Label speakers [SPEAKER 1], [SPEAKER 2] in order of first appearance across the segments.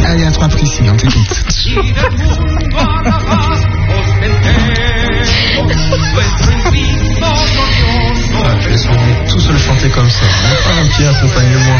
[SPEAKER 1] Allez, à 3 précis, on t'écoute.
[SPEAKER 2] Je laisse tout seul chanter comme ça. Pas un petit accompagnement,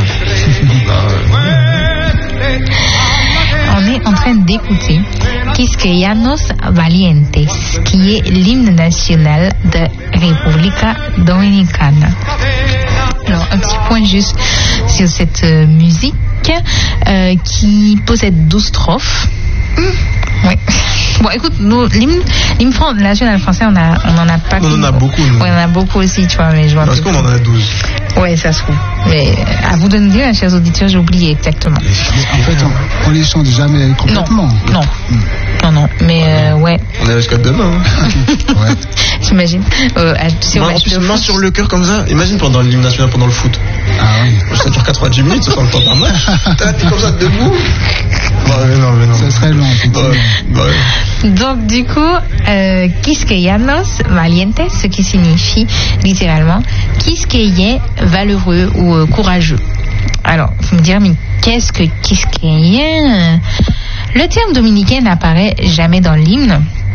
[SPEAKER 2] rien.
[SPEAKER 3] On est en train d'écouter Quisqueyanos Valientes, qui est l'hymne national de República Dominicana. Alors, un petit point juste sur cette musique qui possède 12 strophes. Oui. Bon, écoute, nous, l'hymne national français, on en a pas.
[SPEAKER 2] On en a beaucoup.
[SPEAKER 3] Oui, on en a beaucoup aussi, tu vois, mais je vois.
[SPEAKER 2] Parce qu'on en a 12.
[SPEAKER 3] Ouais, ça se trouve. Mais à vous de nous dire, chers auditeurs, j'ai oublié exactement.
[SPEAKER 1] En fait, on les chante jamais complètement.
[SPEAKER 3] Non. Mais ouais.
[SPEAKER 2] On est jusqu'à demain.
[SPEAKER 1] Ouais.
[SPEAKER 3] J'imagine.
[SPEAKER 2] Main sur le cœur comme ça. Imagine pendant l'hymne national, pendant le foot.
[SPEAKER 1] Ah oui.
[SPEAKER 2] Ça dure 90 minutes, ça prend le temps d'un match. T'es comme ça debout. Mais non.
[SPEAKER 1] Ça serait long.
[SPEAKER 2] Ouais.
[SPEAKER 3] Donc du coup, Quisqueyanos Valientes, ce qui signifie littéralement Quisqueyen valeureux ou courageux. Alors, vous me direz, mais qu'est-ce que Quisqueyen? Le terme dominicain n'apparaît jamais dans l'hymne.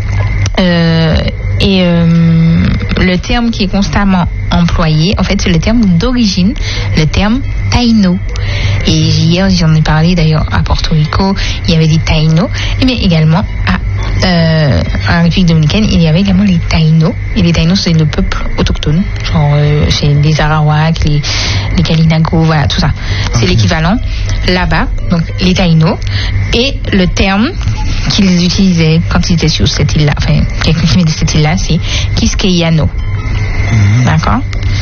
[SPEAKER 3] Le terme qui est constamment employé, en fait, c'est le terme d'origine, le terme Taino. Et hier, j'en ai parlé d'ailleurs à Porto Rico, il y avait des Taino, mais également en République dominicaine, il y avait également les Taïnos. Et les Taïnos, c'est le peuple autochtone. Genre, c'est les Arawaks, les Kalinago, voilà, tout ça. C'est l'équivalent là-bas, donc les Taïnos. Et le terme qu'ils utilisaient quand ils étaient sur cette île-là, enfin, quelqu'un qui vient de cette île-là, c'est Quisqueyano. D'accord?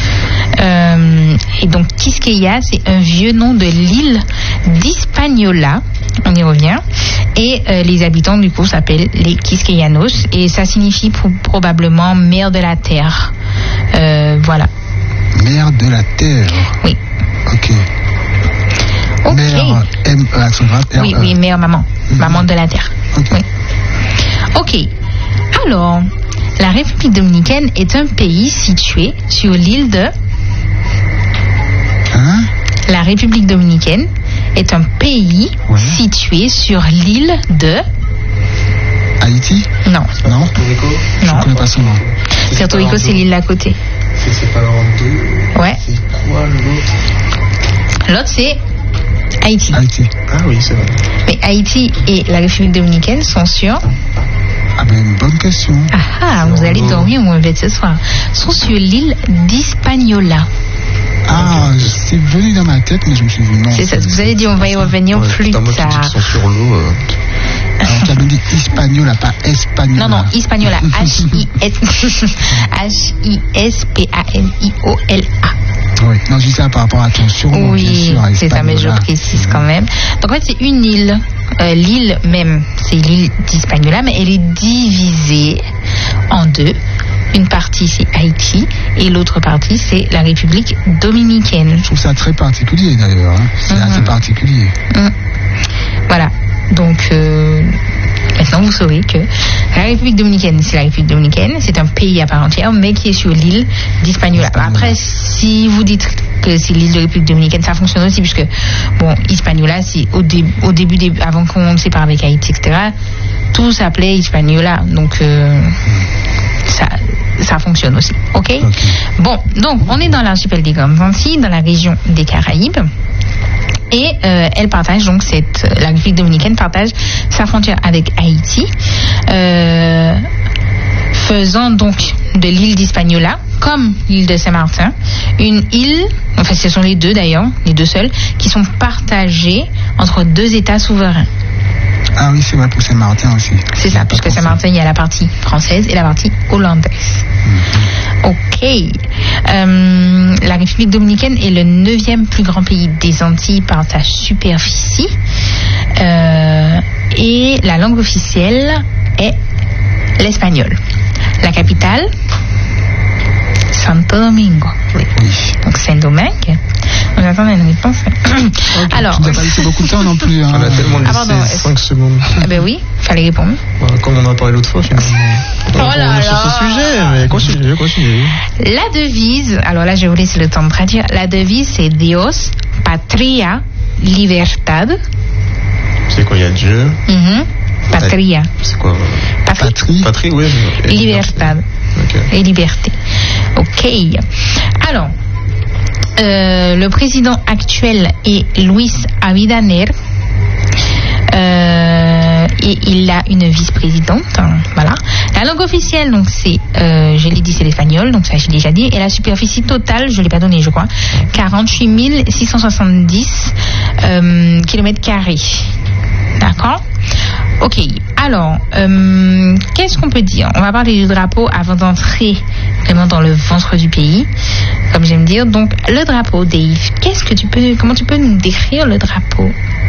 [SPEAKER 3] Et donc, Quisqueya, c'est un vieux nom de l'île d'Hispaniola. On y revient. Et les habitants, du coup, s'appellent les Quisqueyanos. Et ça signifie probablement mère de la terre. Voilà.
[SPEAKER 1] Mère de la terre.
[SPEAKER 3] Oui.
[SPEAKER 1] Ok.
[SPEAKER 3] Mère,
[SPEAKER 1] M-E-R-E.
[SPEAKER 3] Oui, mère, maman. Maman de la terre.
[SPEAKER 1] Okay.
[SPEAKER 3] Oui. Ok. Alors, la République dominicaine est un pays situé sur l'île de... La République dominicaine est un pays situé sur l'île de...
[SPEAKER 1] Haïti?
[SPEAKER 3] Non.
[SPEAKER 1] Puerto Rico? Je ne connais pas son nom.
[SPEAKER 3] Puerto Rico, c'est l'île à côté.
[SPEAKER 2] C'est pas en deux.
[SPEAKER 3] Ouais.
[SPEAKER 2] C'est quoi l'autre?
[SPEAKER 3] L'autre, c'est Haïti.
[SPEAKER 2] Ah oui, c'est vrai.
[SPEAKER 3] Mais Haïti et la République dominicaine sont sur...
[SPEAKER 1] Ah ben, une bonne question.
[SPEAKER 3] Vous allez dormir moins bête ce soir. Sont sur l'île d'Hispaniola.
[SPEAKER 1] Ah, c'est venu dans ma tête, mais je me suis dit non.
[SPEAKER 3] C'est ça, vous avez dit on va y revenir plus tard.
[SPEAKER 2] Ils sont sur l'eau.
[SPEAKER 1] Alors, tu avais dit Hispaniola, pas Espagnola.
[SPEAKER 3] Non, Hispaniola. H-I-S-P-A-N-I-O-L-A.
[SPEAKER 1] Oui, non, je dis ça par rapport à ton surnom.
[SPEAKER 3] Oui, c'est ça, mais je précise quand même. Donc, en fait, c'est une île. L'île même, c'est l'île d'Hispaniola, mais elle est divisée en deux. Une partie, c'est Haïti, et l'autre partie, c'est la République dominicaine.
[SPEAKER 1] Je trouve ça très particulier, d'ailleurs. C'est assez particulier.
[SPEAKER 3] Voilà. Donc, maintenant, vous saurez que la République dominicaine, c'est la République dominicaine. C'est un pays à part entière, mais qui est sur l'île d'Hispaniola. Après, si vous dites que c'est l'île de République dominicaine, ça fonctionne aussi, puisque, bon, Hispaniola, c'est au début, avant qu'on sépare avec Haïti, etc., tout s'appelait Hispaniola. Donc, ça fonctionne aussi. OK? Bon, donc, on est dans l'archipel des Grandes Antilles, dans la région des Caraïbes. Et elle partage donc la République dominicaine partage sa frontière avec Haïti, faisant donc de l'île d'Hispaniola, comme l'île de Saint-Martin, une île, enfin ce sont les deux d'ailleurs, les deux seuls, qui sont partagés entre deux États souverains.
[SPEAKER 1] Ah oui, c'est vrai pour Saint-Martin aussi.
[SPEAKER 3] C'est ça, puisque Saint-Martin, il y a la partie française et la partie hollandaise. Ok. La République dominicaine est le 9e plus grand pays des Antilles par sa superficie. Et la langue officielle est l'espagnol. La capitale, Santo Domingo. Oui. Donc Saint-Domingue. On attend une réponse.
[SPEAKER 1] Okay.
[SPEAKER 3] Alors,
[SPEAKER 1] tu n'as pas laissé beaucoup de temps non plus. Hein.
[SPEAKER 2] On a tellement laissé 5 secondes.
[SPEAKER 3] Ben oui, fallait répondre.
[SPEAKER 2] Comme on en a parlé l'autre fois, finalement.
[SPEAKER 3] On est
[SPEAKER 2] sur ce sujet, mais continue.
[SPEAKER 3] La devise, alors là je vais vous laisser le temps de traduire. La devise c'est Dios, Patria, Libertad.
[SPEAKER 2] C'est quoi? Il y a Dieu.
[SPEAKER 3] Patria.
[SPEAKER 2] C'est quoi? Patrie, oui.
[SPEAKER 3] Libertad.
[SPEAKER 2] Ok.
[SPEAKER 3] Et liberté. Ok. Alors, le président actuel est Luis Abinader. Et il a une vice-présidente, voilà. La langue officielle, donc c'est, je l'ai dit, c'est l'espagnol, donc ça j'ai déjà dit. Et la superficie totale, je l'ai pas donné, je crois, 48 670 km². D'accord? Ok. Alors, qu'est-ce qu'on peut dire? On va parler du drapeau avant d'entrer vraiment dans le ventre du pays, comme j'aime dire. Donc, le drapeau, Dave. Comment tu peux nous décrire le drapeau?